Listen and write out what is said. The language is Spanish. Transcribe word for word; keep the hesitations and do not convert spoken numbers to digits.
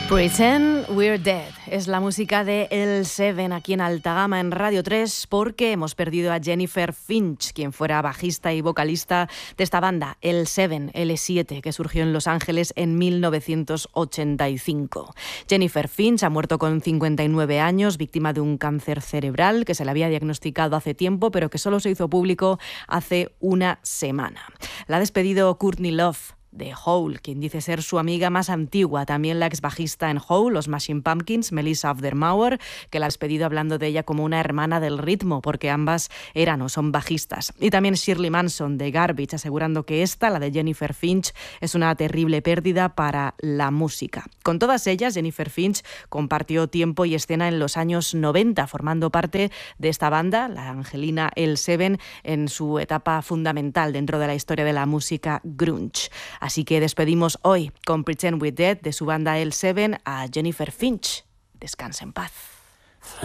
Pretend We're Dead es la música de L siete aquí en Alta Gama en Radio tres, porque hemos perdido a Jennifer Finch, quien fuera bajista y vocalista de esta banda, L siete, L siete, que surgió en Los Ángeles en mil novecientos ochenta y cinco. Jennifer Finch ha muerto con cincuenta y nueve años, víctima de un cáncer cerebral que se le había diagnosticado hace tiempo, pero que solo se hizo público hace una semana. La ha despedido Courtney Love de Hole, quien dice ser su amiga más antigua, también la ex bajista en Hole, los Smashing Pumpkins, Melissa Aftermauer, que la ha despedido hablando de ella como una hermana del ritmo, porque ambas eran o son bajistas. Y también Shirley Manson de Garbage, asegurando que esta, la de Jennifer Finch, es una terrible pérdida para la música. Con todas ellas, Jennifer Finch compartió tiempo y escena en los años noventa, formando parte de esta banda, la angelina L siete, en su etapa fundamental dentro de la historia de la música grunge. Así que despedimos hoy con Pretend We're Dead de su banda L siete a Jennifer Finch. Descansa en paz.